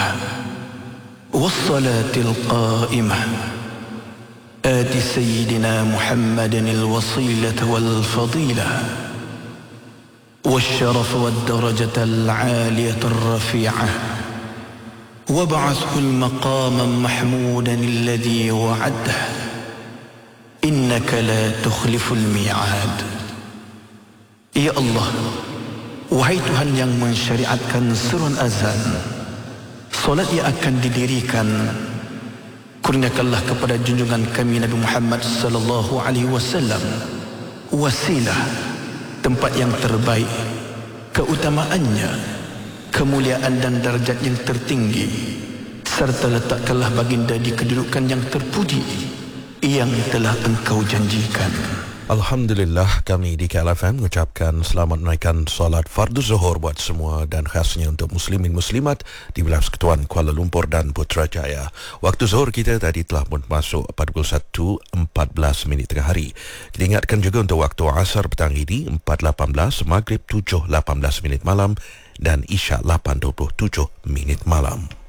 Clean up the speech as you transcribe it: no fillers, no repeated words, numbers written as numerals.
الدائمة والصلاة القائمة آت سيدنا محمد الوصيلة والفضيلة والشرف والدرجة العالية الرفيعة وابعثه المقاما محمودا الذي وعده إنك لا تخلف الميعاد. Ya Allah, wahai Tuhan yang mensyariatkan seruan azan, solat yang akan didirikan, kurniakanlah kepada junjungan kami Nabi Muhammad sallallahu alaihi wasallam wasilah, tempat yang terbaik, keutamaannya, kemuliaan dan darjat yang tertinggi, serta letakkanlah baginda di kedudukan yang terpuji yang telah Engkau janjikan. Alhamdulillah, kami di KLFM mengucapkan selamat menaikkan solat fardu zuhur buat semua dan khasnya untuk muslimin muslimat di wilayah Persekutuan Kuala Lumpur dan Putrajaya. Waktu zuhur kita tadi telah pun masuk 41.14 minit tengah hari. Kita ingatkan juga untuk waktu asar petang ini 4.18, maghrib 7.18 minit malam dan isyak 8.27 minit malam.